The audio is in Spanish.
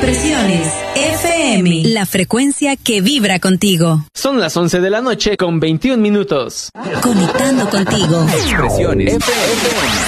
Expresiones FM, la frecuencia que vibra contigo. Son las 11 de la noche con 21 minutos. Conectando contigo. Expresiones FM.